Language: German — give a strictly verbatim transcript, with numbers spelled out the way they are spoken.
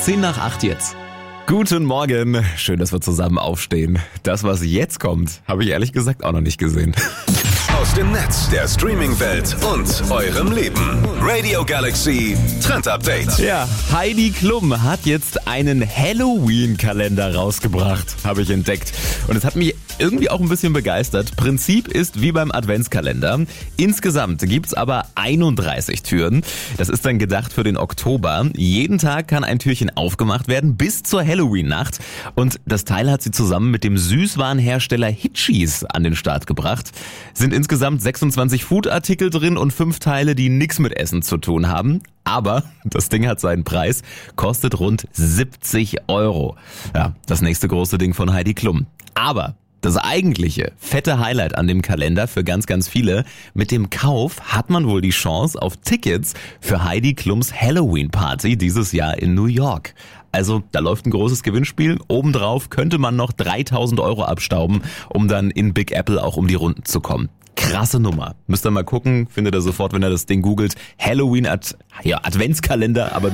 zehn nach acht jetzt. Guten Morgen, schön, dass wir zusammen aufstehen. Das, was jetzt kommt, habe ich ehrlich gesagt auch noch nicht gesehen. Aus dem Netz, der Streaming-Welt und eurem Leben. Radio Galaxy Trend Update. Ja, Heidi Klum hat jetzt einen Halloween-Kalender rausgebracht, habe ich entdeckt. Und es hat mich irgendwie auch ein bisschen begeistert. Prinzip ist wie beim Adventskalender. Insgesamt gibt's aber einunddreißig Türen. Das ist dann gedacht für den Oktober. Jeden Tag kann ein Türchen aufgemacht werden bis zur Halloween-Nacht. Und das Teil hat sie zusammen mit dem Süßwarenhersteller Hitchis an den Start gebracht. Sind insgesamt sechsundzwanzig Food-Artikel drin und fünf Teile, die nichts mit Essen zu tun haben. Aber das Ding hat seinen Preis, kostet rund siebzig Euro. Ja, das nächste große Ding von Heidi Klum. Aber das eigentliche fette Highlight an dem Kalender für ganz, ganz viele: mit dem Kauf hat man wohl die Chance auf Tickets für Heidi Klums Halloween-Party dieses Jahr in New York. Also da läuft ein großes Gewinnspiel. Obendrauf könnte man noch dreitausend Euro abstauben, um dann in Big Apple auch um die Runden zu kommen. Krasse Nummer. Müsst ihr mal gucken, findet ihr sofort, wenn ihr das Ding googelt. Halloween Ad- ja, Adventskalender, aber